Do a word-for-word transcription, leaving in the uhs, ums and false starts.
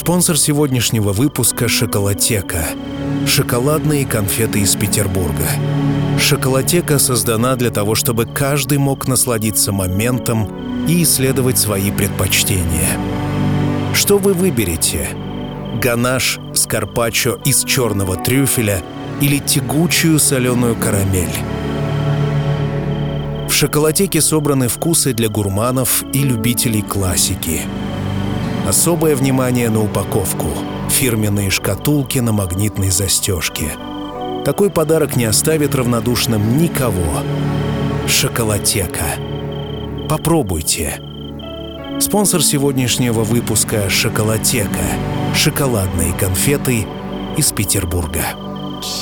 Спонсор сегодняшнего выпуска — «Шоколатека». Шоколадные конфеты из Петербурга. «Шоколатека» создана для того, чтобы каждый мог насладиться моментом и исследовать свои предпочтения. Что вы выберете? Ганаш с карпаччо из черного трюфеля или тягучую соленую карамель? В «Шоколатеке» собраны вкусы для гурманов и любителей классики. Особое внимание на упаковку. Фирменные шкатулки на магнитной застежке. Такой подарок не оставит равнодушным никого. «Шоколатека». Попробуйте. Спонсор сегодняшнего выпуска — «Шоколатека». Шоколадные конфеты из Петербурга.